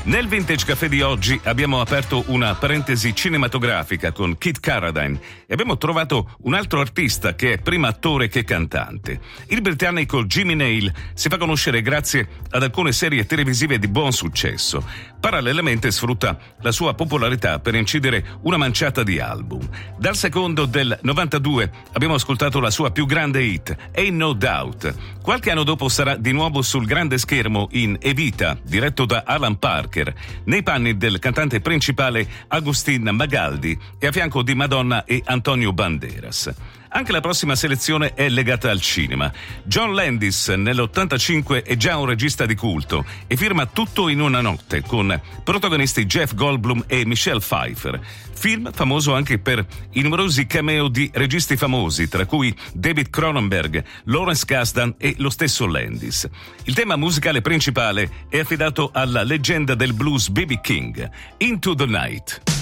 Nel Vintage Café di oggi abbiamo aperto una parentesi cinematografica con Kit Carradine e abbiamo trovato un altro artista che è prima attore che cantante. Il britannico Jimmy Nail si fa conoscere grazie ad alcune serie televisive di buon successo. Parallelamente sfrutta la sua popolarità per incidere una manciata di album. Dal secondo del 92 abbiamo ascoltato la sua più grande hit, Ain't No Doubt. Qualche anno dopo sarà di nuovo sul grande schermo in Evita, diretto da Alan Parker, nei panni del cantante principale Agustin Magaldi e a fianco di Madonna e Antonio Banderas. Anche la prossima selezione è legata al cinema. John Landis nell'85 è già un regista di culto e firma Tutto in una notte con protagonisti Jeff Goldblum e Michelle Pfeiffer. Film famoso anche per i numerosi cameo di registi famosi, tra cui David Cronenberg, Lawrence Kasdan e lo stesso Landis. Il tema musicale principale è affidato alla leggenda del blues B.B. King, Into the Night.